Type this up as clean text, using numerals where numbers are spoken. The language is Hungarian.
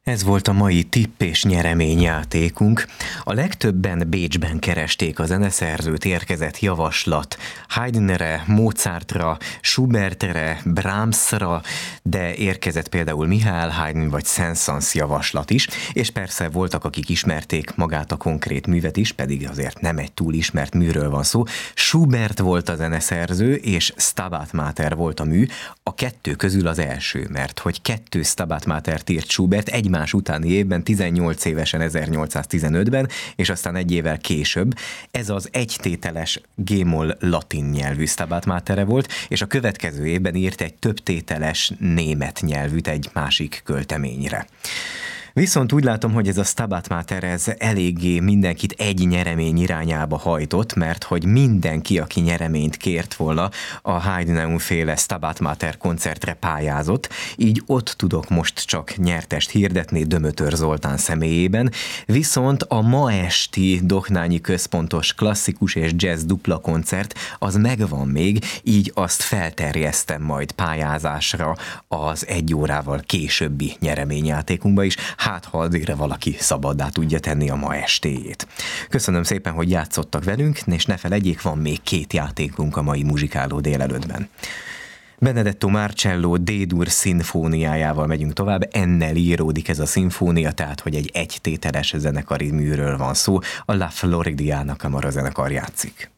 Ez volt a mai tipp és nyereményjátékunk. A legtöbben Bécsben keresték a zeneszerzőt, érkezett javaslat Haydnre, Mozartra, Schubertre, Brahmsra, de érkezett például Michael Haydn vagy Saint-Saëns javaslat is, és persze voltak, akik ismerték magát a konkrét művet is, pedig azért nem egy túl ismert műről van szó. Schubert volt a zeneszerző, és Stabat Mater volt a mű, a kettő közül az első, mert hogy kettő Stabat Matert írt Schubert egymás utáni évben, 18 évesen 1815-ben, és aztán egy évvel később. Ez az egytételes G-moll latin nyelvű Stabat Matere volt, és a következő évben írt egy többtételes német nyelvűt egy másik költeményre. Viszont úgy látom, hogy ez a Stabat Mater ez eléggé mindenkit egy nyeremény irányába hajtott, mert hogy mindenki, aki nyereményt kért volna, a Haydn-féle Stabat Mater koncertre pályázott, így ott tudok most csak nyertest hirdetni Dömötör Zoltán személyében, viszont a ma esti Dohnányi Központos klasszikus és jazz dupla koncert az megvan még, így azt felterjesztem majd pályázásra az egy órával későbbi nyereményjátékunkba is, hát ha addigra valaki szabaddá tudja tenni a ma estéjét. Köszönöm szépen, hogy játszottak velünk, és ne felejtjék, van még 2 játékunk a mai muzsikáló délelőttben. Benedetto Marcello D-dur szimfóniájával megyünk tovább, ennel íródik ez a szimfónia, tehát hogy egy egytételes zenekari műről van szó, a La Floridiana kamarazenekar játszik.